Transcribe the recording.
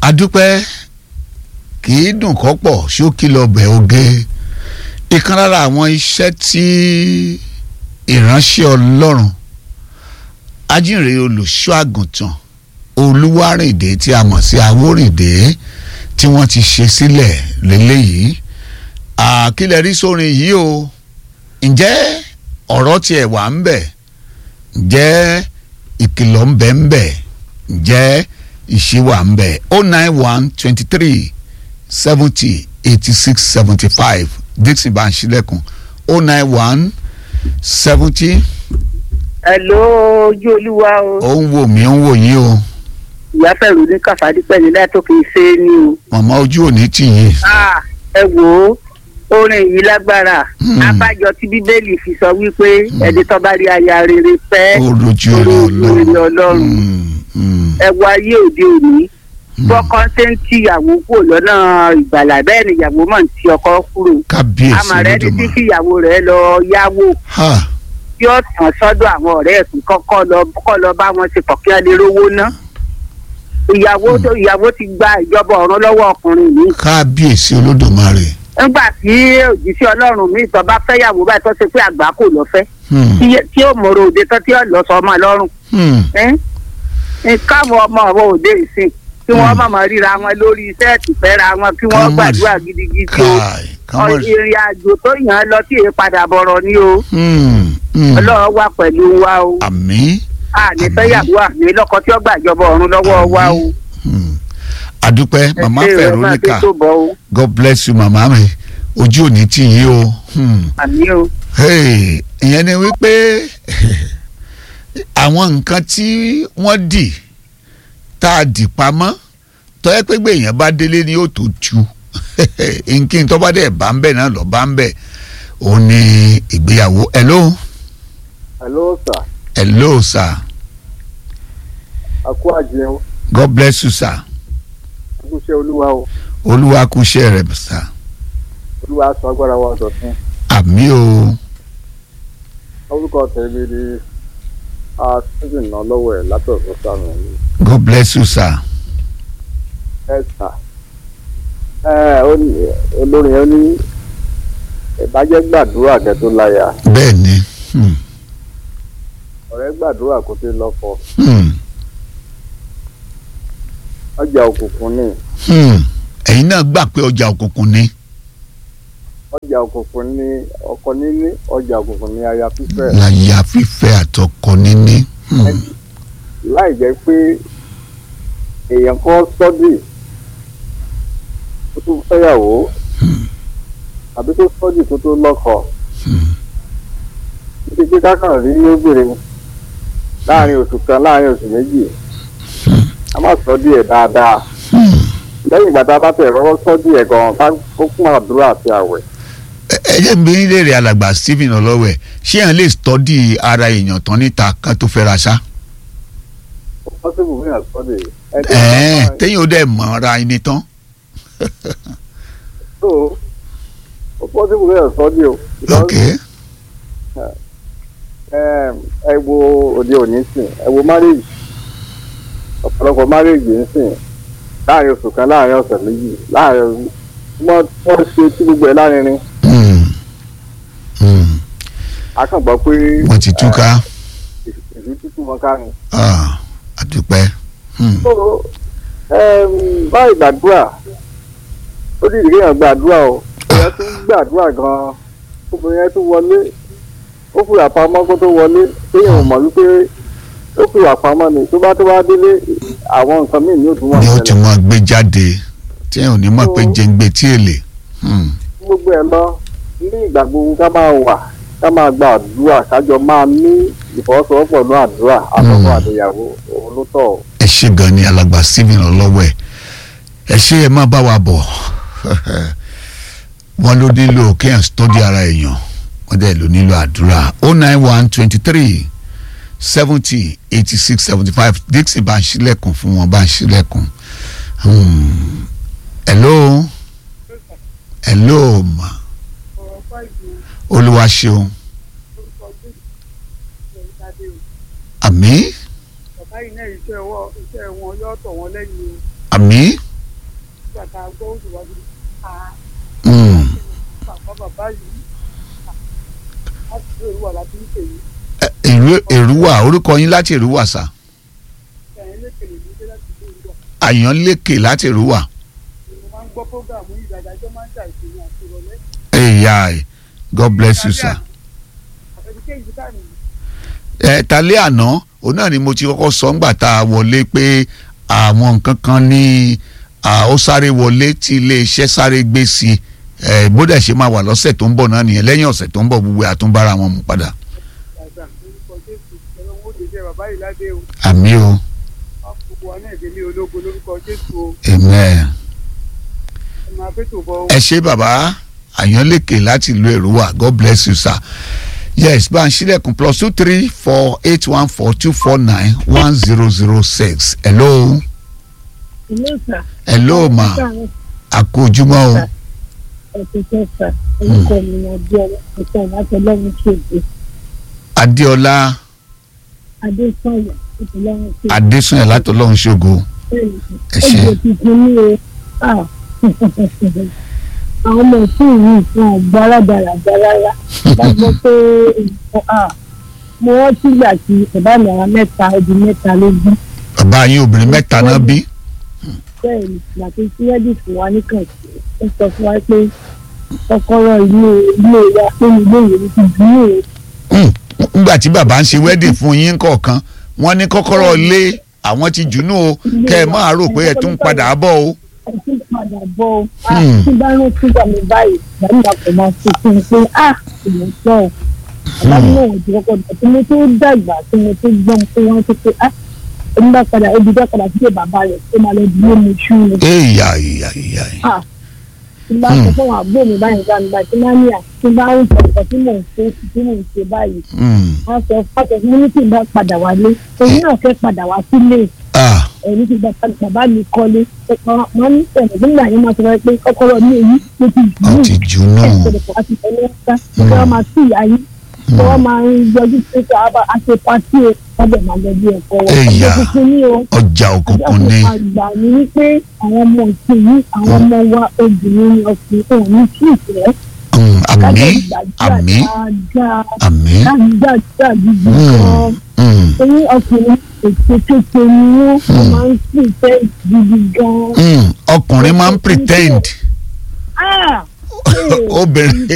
adúpẹ́ kì í dùn kọ́pọ̀ ṣókí lọ́bẹ̀ oge ìkan lára àwọn iṣẹ́ tí ìránṣẹ́ Ọlọ́run ajínrere olùṣọ́ àgùntàn Olúwárìndé tí a mọ̀ sí Awórìndé tí wọ́n ti ṣe sílẹ̀ lélẹ́yìí àkílẹ̀ rí sórin yìí o ǹjẹ́ ọ̀rọ̀ tiẹ̀ wà ń bẹ̀ ǹjẹ́ ìkìlọ̀ ń bẹ ń bẹ̀ ǹjẹ́ ìṣíwà ń bẹ̀ 09123 70 86 75 Dixon bá ń ṣílẹ̀kùn 091 70. Hello, ojú olúwa o. ó ń wò mí ó ń wò yín o. ìyá fẹ̀rù ní kàfádí pẹ̀lú látò kì í ṣe é ní o. màmá ojú ò ní tì yín. ẹ wò ó orin yìí lágbára abájọ tí bíbélì fi sọ wípé ẹni tó bá rí aya rere fẹ́ ó rojú Ọlọ́run ẹ wo ayé òde òní bọ́kọ́ ṣe ń tíyàwó kúrò lọ́nà ìgbàlà bẹ́ẹ̀ ni ìyàwó mọ̀ ń ti ọkọ kúrò. kábíyèsí àmọ́ rẹ ní tí ìyàwó rẹ lọ yáwó tí ó tàn sọ́dọ̀ àwọn ọ̀rẹ́ ẹ̀sìn kọ́kọ́ lọ bá wọn ṣe pọ̀ kí wọ́n lè rówó ná. ìyàwó ti gba ìjọba ọ̀run lọ́wọ́ ọkùnrin mi. kábíyèsí Olódùmarè. nígbà tí òjíṣẹ́ Ọlọ́run mi tó bá fẹ́yàwó báyìí tó ṣe pé àgbà kò lọ fẹ́ tí ó mọ̀rọ̀ òde tán tí ó lọ sọ ọmọ lọ́rùn. káwọn ọmọ ọ̀rọ̀ òde ìsìn kí wọ́n mọ̀mọ́ ríra wọn lórí iṣẹ́ ìfẹ́ra wọn kí wọ́n gbàdúrà gidigidi o ìrìn àjò tó yàn án lọ tí èé padà bọ̀rọ̀ ni o Ọlọ́run wà pẹ̀lú wa o àmín ànífẹ́yàwó àmì lọ́kọ tí ó gbàjọba ọ̀run lọ́wọ́ wa o. adúpẹ́ màmá Veronica God bless you màmá mi ojú ò ní tì yín o. àmín o. ìyẹn ni wípé àwọn nǹkan tí wọ́n dì tá a dì pamọ́ tọ́yẹ́ pé gbèyàn bá délé ni yóò tó tu nkí tó bá dẹ̀ bá ń bẹ̀ náà lọ bá ń bẹ̀ òun ni ìgbéyàwó. hello. hello sir. hello sir. a kú àjẹun. God bless you sir. kúṣẹ́ olúwa o. olúwa kúṣẹ́ rẹ̀ sir. olúwa sọ agbára wa dọ̀tun. àmín o. orúkọ tẹ̀lé ni a tún ná lọ́wọ́ ẹ̀ látọ̀tọ̀ sàmì. God bless you sir. ẹ sà olórin yẹn ní ìbàjẹ́ gbàdúrà kẹ́ tó láya. bẹ́ẹ̀ ni. ọ̀rẹ́ gbàdúrà kó tó lọ́kọ. ọjà òkùnkùn ni. ẹ̀yin náà gbà pé ọjà òkùnkùn ni. ọjà òkùnkùn ni ọkọ níní ọjà òkùnkùn ni aya fífẹ́. láyà fífẹ́ àtọkọ níní. láì jẹ́ pé èèyàn kan sọ́dì tó tó fẹ́yàwó àbí tó sọ́dì tó tó lọ́kọ. títí tí kákan rí obìnrin láàrin oṣù kan láàrin oṣù méjì a máa sọ́dì ẹ̀ dáadáa lẹ́yìn ìgbà tá a bá tẹ̀ rọ́wọ́ sọ́dì ẹ̀ gan-an ká kó fún àdúrà àti àwẹ̀. ẹ jẹ́ mi léèrè alàgbà Stephen Ọlọ́wẹ̀ ṣé èèyàn lè sọ́dì ara èèyàn tán níta kan tó fẹ́ ra ṣá. ó pọ́sibù fún yàn sọ́dì. téèyàn ó dẹ̀ mọ̀ ara ẹni tán. so ó pọ́sibù fún yàn sọ́dì o. ok. ẹ wo òde òní sìn ẹ wo marriage ọ̀pọ̀lọpọ̀ marriage ń sìn láàrin oṣù kan láàrin ọ̀sẹ̀ méjì láàrin wọ́n ṣe tí gbogbo ẹ̀ lárinrin. a kàn gbọ́ pé wọ́n ti túká. ìlú tútù wọn ká ni. àdúpẹ́. báyìí gbàdúrà ó dìde kéèyàn gbàdúrà o èèyàn tún gbàdúrà gan-an obìnrin yẹn tún wọlé ó fi àpamọ́ kó tó wọlé kéèyàn mọ̀ wípé ó fi àpamọ́ ni tó bá délé àwọn nǹkan míì ní òtún wọn. ni ó ti mọ gbé jáde tí ẹ ò ní mọ̀ pé jẹ́ngbẹ́ tí èlé. gbogbo ẹ lọ ní ìgbà gbogbo ká máa wà ká máa gba àdúrà kájọ máa ní ìfọwọ́sowọ́pọ̀ ní àdúrà àtọkọ àtìyàwó òun ló tọ́. ẹ ṣé gan ni alàgbà Stephen Ọlọ́wẹ̀ ẹ ṣé ẹ má bá wa bọ̀ wọ́n ló nílò kéèyàn tọ́jú ara èèyàn wọ́n dẹ̀ ló nílò àdúrà 09123 70 86 75 Dixon bá ń ṣílẹ̀kùn fún wọn bá ń ṣílẹ̀kùn. hello ma olúwa ṣeun àmín bàbá yìí náà iṣẹ́ wọn yóò tọ̀ wọ́n lẹ́yìn o. àmín Èrúwà orúkọ yín láti Èrúwà sà. Àyànlékè láti Èrúwà. Ẹ̀yà God bless you sir. Talẹ́ àná òun náà ni mo ti kọ́kọ́ sọ ńgbà tá a wọlé pé àwọn nǹkan kan ní ó sáré wọlé tí iléeṣẹ́ sáré gbé sí bó dẹ̀ ṣe máa wà lọ́sẹ̀ tó ń bọ̀ náà nìyẹn lẹ́yìn ọ̀sẹ̀ tó ń bọ̀ gbogbo àtúnbára wọn mú padà. Àmín o. Amen. Ẹ ṣé bàbá Àyànlékè láti ìlú Èrúwà God bless you sir. Yes, bá ń ṣílẹ̀kùn +2348144910006. Hello. Hello sir. Hello ma. Àkójúmọ́ o. Adéọlá. Adésanya láti Ọlọ́run ṣògo. Ẹ ṣé. Àwọn ọmọ ìsìn yìí fún ọgbà aládàáradà rárá lágbó pé mo rántí ìgbà tí bàbá mi àwọn mẹ́ta ẹbí mẹ́ta ló bí. Bàbá yín obìnrin mẹ́ta náà bí. Bẹ́ẹ̀ ni ìgbà tó ti rẹ́dì fún wa nìkan ó sọ fún wa pé kọ́kọ́rọ́ ilé wa pé ilé ìwé ti dúró. Nígbà tí bàbá ń ṣe wedding fún yín kọ̀ọ̀kan wọ́n ní kọ́kọ́rọ́ ilé àwọn ti jùnú o kẹ́ ẹ máa rò pé ẹ tún padà bọ̀ o. Padà bọ̀ tí bá rán tí wà mí báyìí gbàgbà kò máa ṣe fún mi pé ìmọ̀ sọ ọ́ àbájú náà wọ́n ti kọ́kọ́ dà tí mo tó dàgbà tí mo tó gbọ́n pé wọ́n ti pé ẹni bá padà ebi bá padà sílé bàbá rẹ̀ tó máa lọ dúró mi ṣú mi. Tí bá sọ fún àwọn àbúrò mi báyìí gbàgbà tí máa ní tí bá ń sọ nǹkan tí mò ń ṣe báyìí wọ́n sọ fún mi ní tí bá padà wálé èyí náà fẹ́ padà wá sílé ẹni tí bàbá mi kọ́lé wọ́n ní sẹ̀rẹ̀ nígbà yẹn máa sọ pé kọ́kọ́rọ́ ní èyí ló ti jù náà ẹ̀sẹ̀ àti ẹlẹ́sà kí wọ́n máa sí ìyá yìí kí wọ́n máa ń yọjú pé kí a ṣe pàṣẹ ọbẹ̀ máa lọ bí ẹ̀kọ́ ọjọ́ tuntun ní o ọjà òkùnkùn ní. àgbà ni wípé àwọn ọmọ ìsìn yìí àwọn ọmọ wa obìnrin ni ọkùnrin òun ní sí ìfẹ́. Àmín àmín àmín. dáadáa gidi gan. Torí ọkùnrin ètò kékeré ni wọ́n máa ń pretend gidi gan. Ọkùnrin máa ń pretend. Obìnrin.